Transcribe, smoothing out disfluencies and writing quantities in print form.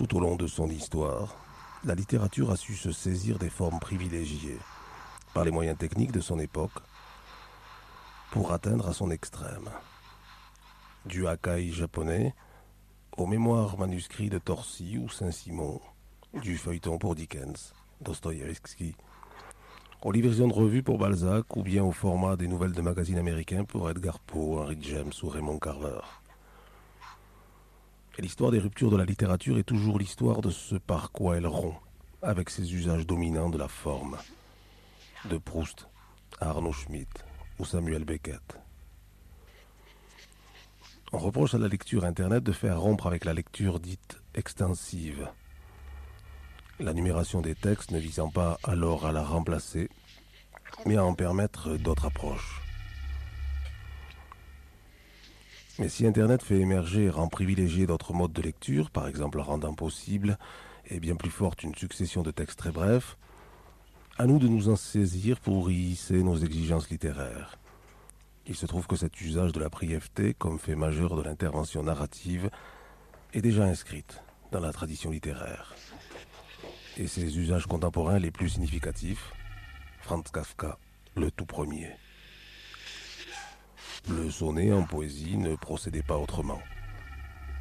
Tout au long de son histoire, la littérature a su se saisir des formes privilégiées par les moyens techniques de son époque pour atteindre à son extrême. Du hakaï japonais aux mémoires manuscrits de Torcy ou Saint-Simon, du feuilleton pour Dickens, Dostoïevski, aux livraisons de revues pour Balzac ou bien au format des nouvelles de magazines américains pour Edgar Poe, Henry James ou Raymond Carver. Et l'histoire des ruptures de la littérature est toujours l'histoire de ce par quoi elle rompt avec ses usages dominants de la forme, de Proust à Arnaud Schmitt ou Samuel Beckett. On reproche à la lecture Internet de faire rompre avec la lecture dite extensive, la numération des textes ne visant pas alors à la remplacer, mais à en permettre d'autres approches. Mais si Internet fait émerger et rend privilégié d'autres modes de lecture, par exemple rendant possible et bien plus forte une succession de textes très brefs, à nous de nous en saisir pour y hisser nos exigences littéraires. Il se trouve que cet usage de la brièveté, comme fait majeur de l'intervention narrative, est déjà inscrite dans la tradition littéraire. Et ses usages contemporains les plus significatifs, Franz Kafka, le tout premier. Le sonnet en poésie ne procédait pas autrement.